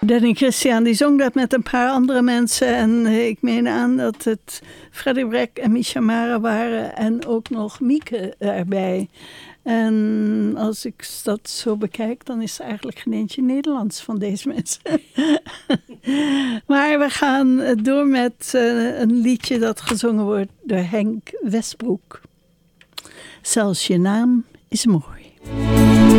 Danny Christian die zong dat met een paar andere mensen. En ik meen aan dat het Freddie Breck en Misha Mara waren. En ook nog Mieke erbij. En als ik dat zo bekijk, dan is er eigenlijk geen eentje Nederlands van deze mensen. Maar we gaan door met een liedje dat gezongen wordt door Henk Westbroek. Zelfs je naam is mooi.